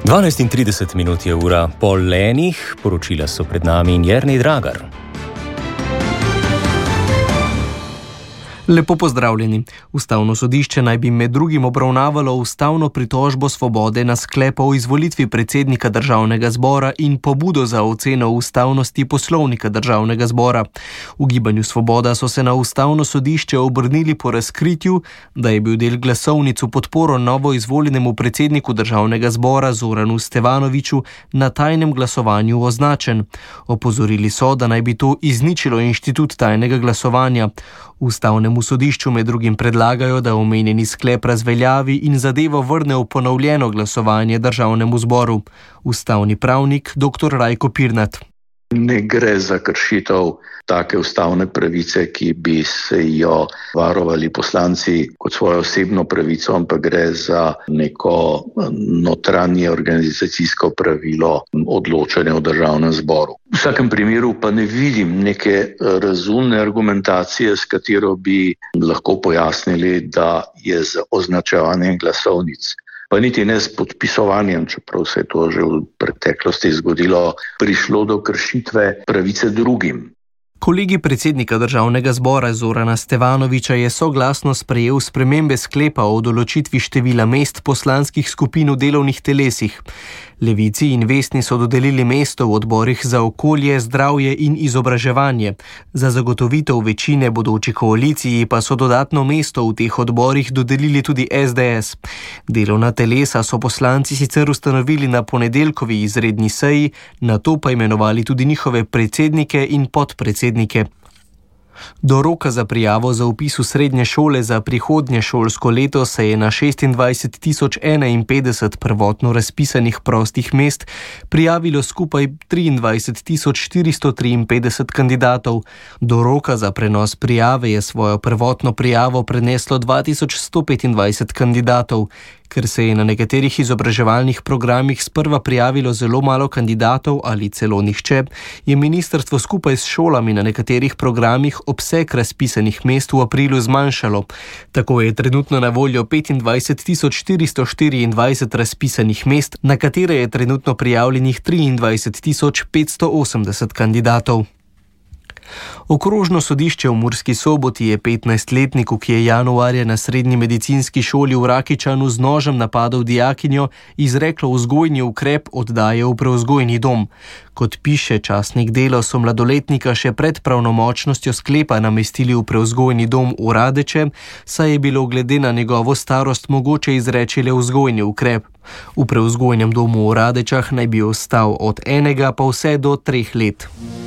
12:30 je ura pol enih, poročila so pred nami in Jernej Dragar. Lepo pozdravljeni. Ustavno sodišče naj bi med drugim obravnavalo ustavno pritožbo Svobode na sklep o izvolitvi predsednika Državnega zbora in pobudo za oceno ustavnosti Poslovnika Državnega zbora. V Gibanju Svoboda so se na ustavno sodišče obrnili po razkritju, da je bil del glasovnic v podporo novo izvoljenemu predsedniku Državnega zbora Zoranu Stevanoviću na tajnem glasovanju označen. Opozorili so, da naj bi to izničilo inštitut tajnega glasovanja. Ustavnemu sodišču med drugim predlagajo, da omenjeni sklep razveljavi in zadevo vrne v ponovljeno glasovanje Državnemu zboru. Ustavni pravnik dr. Rajko Pirnat. Ne gre za kršitev take ustavne pravice, ki bi se jo varovali poslanci kot svojo osebno pravico, ampak gre za neko notranje organizacijsko pravilo odločanja v Državnem zboru. V vsakem primeru pa ne vidim neke razumne argumentacije, s katero bi lahko pojasnili, da je z označevanjem glasovnic, pa niti ne s podpisovanjem, čeprav se je to že v preteklosti zgodilo, prišlo do kršitve pravice drugim. Kolegij predsednika Državnega zbora Zorana Stevanovića je soglasno sprejel spremembe sklepa o določitvi števila mest poslanskih skupin v delovnih telesih. Levici in Vesni so dodelili mesto v odborih za okolje, zdravje in izobraževanje. Za zagotovitev večine bodoči koaliciji pa so dodatno mesto v teh odborih dodelili tudi SDS. Delovna telesa so poslanci sicer ustanovili na ponedeljkovi izredni seji, nato pa imenovali tudi njihove predsednike in podpredsednike. Do roka za prijavo za vpis v srednje šole za prihodnje šolsko leto se je na 26.051 prvotno razpisanih prostih mest prijavilo skupaj 23.453 kandidatov. Do roka za prenos prijave je svojo prvotno prijavo preneslo 2125 kandidatov. Ker se je na nekaterih izobraževalnih programih sprva prijavilo zelo malo kandidatov ali celo nihče, je ministrstvo skupaj s šolami na nekaterih programih obseg razpisanih mest v aprilu zmanjšalo. Tako je trenutno na voljo 25.424 razpisanih mest, na katere je trenutno prijavljenih 23.580 kandidatov. Okrožno sodišče v Murski Soboti je 15-letniku, ki je januarja na srednji medicinski šoli v Rakičanu z nožem napadel dijakinjo, izreklo vzgojni ukrep oddaje v prevzgojni dom. Kot piše časnik Delo, so mladoletnika še pred pravnomočnostjo sklepa namestili v prevzgojni dom v Radeče, saj je bilo glede na njegovo starost mogoče izreči le vzgojni ukrep. V prevzgojnem domu v Radečah naj bi ostal od 1 pa vse do 3 let.